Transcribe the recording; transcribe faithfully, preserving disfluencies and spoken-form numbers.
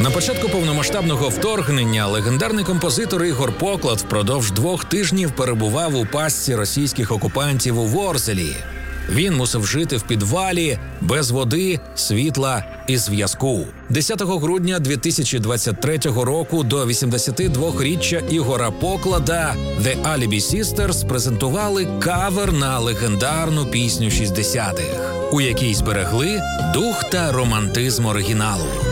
На початку повномасштабного вторгнення легендарний композитор Ігор Поклад впродовж двох тижнів перебував у пастці російських окупантів у Ворзелі. Він мусив жити в підвалі, без води, світла і зв'язку. десятого грудня дві тисячі двадцять третього року до вісімдесятидвохріччя Ігора Поклада The Alibi Sisters презентували кавер на легендарну пісню шістдесятих, у якій зберегли дух та романтизм оригіналу.